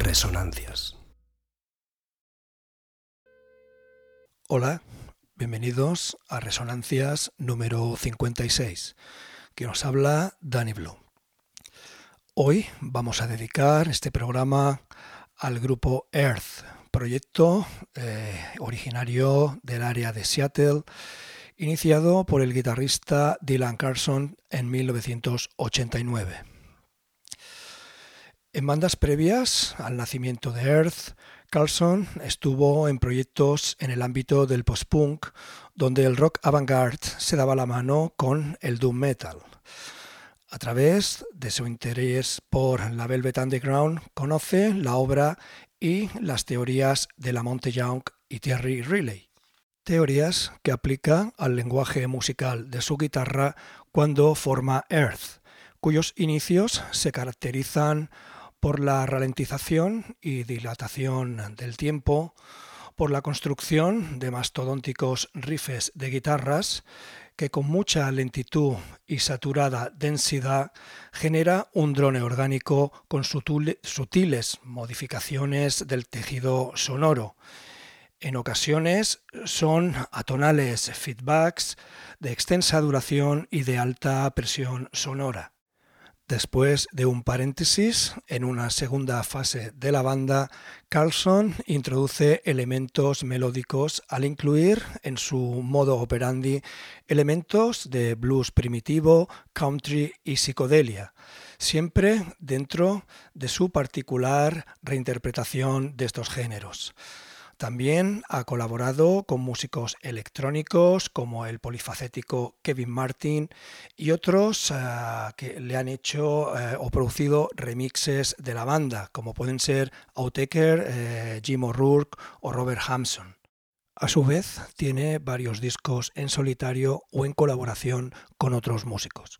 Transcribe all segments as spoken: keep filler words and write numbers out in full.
Resonancias. Hola, bienvenidos a Resonancias número cincuenta y seis, que nos habla Danny Blue. Hoy vamos a dedicar este programa al grupo Earth, proyecto eh, originario del área de Seattle, iniciado por el guitarrista Dylan Carlson en mil novecientos ochenta y nueve. En bandas previas al nacimiento de Earth, Carlson estuvo en proyectos en el ámbito del post-punk, donde el rock avant-garde se daba la mano con el doom metal. A través de su interés por la Velvet Underground, conoce la obra y las teorías de Lamonte Young y Terry Riley. Teorías que aplica al lenguaje musical de su guitarra cuando forma Earth, cuyos inicios se caracterizan por la ralentización y dilatación del tiempo, por la construcción de mastodónticos riffs de guitarras que con mucha lentitud y saturada densidad genera un drone orgánico con sutiles modificaciones del tejido sonoro. En ocasiones son atonales feedbacks de extensa duración y de alta presión sonora. Después de un paréntesis, en una segunda fase de la banda, Carlson introduce elementos melódicos al incluir en su modo operandi elementos de blues primitivo, country y psicodelia, siempre dentro de su particular reinterpretación de estos géneros. También ha colaborado con músicos electrónicos como el polifacético Kevin Martin y otros uh, que le han hecho uh, o producido remixes de la banda, como pueden ser Outtaker, eh, Jim O'Rourke o Robert Hampson. A su vez, tiene varios discos en solitario o en colaboración con otros músicos.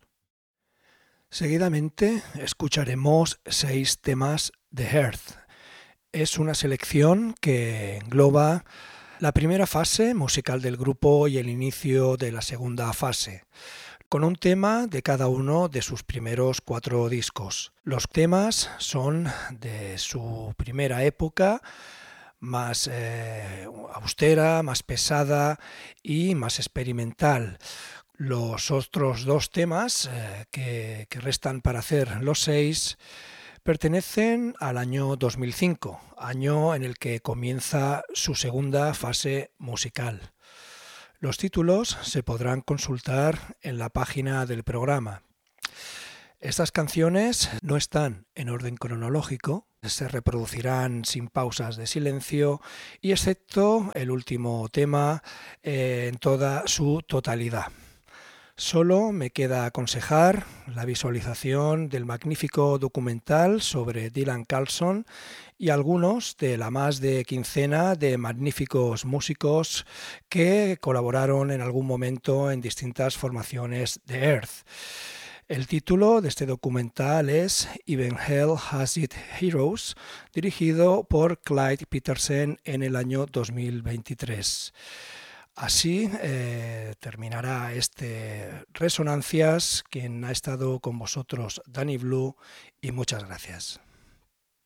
Seguidamente escucharemos seis temas de Earth. Es una selección que engloba la primera fase musical del grupo y el inicio de la segunda fase, con un tema de cada uno de sus primeros cuatro discos. Los temas son de su primera época, más eh, austera, más pesada y más experimental. Los otros dos temas eh, que, que restan para hacer los seis pertenecen al año dos mil cinco, año en el que comienza su segunda fase musical. Los títulos se podrán consultar en la página del programa. Estas canciones no están en orden cronológico, se reproducirán sin pausas de silencio y excepto el último tema eh, en toda su totalidad. Solo me queda aconsejar la visualización del magnífico documental sobre Dylan Carlson y algunos de la más de quincena de magníficos músicos que colaboraron en algún momento en distintas formaciones de Earth. El título de este documental es Even Hell Has Its Heroes, dirigido por Clyde Petersen en el año dos mil veintitrés. Así eh, terminará este Resonancias. Quien ha estado con vosotros, Danny Blue, y muchas gracias.